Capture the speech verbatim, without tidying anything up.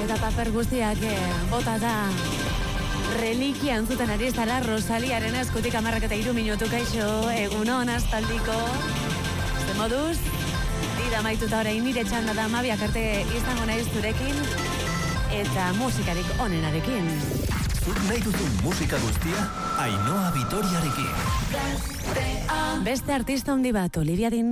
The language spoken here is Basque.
eta paper guztiak eh, bota da reliquia entzuten ari ez dela Rosaliaren eskutik amarrak eta hiru minutu kaixo, egunon astaldiko. Ze moduz, dida maituta orain nire txanda da Amabiak arte izango naiz zurekin, eta musikarik onenarekin. Zuk nahi duzun musika guztia, Ainhoa Vitoriarekin. Beste artista handi bat, Olivia Dean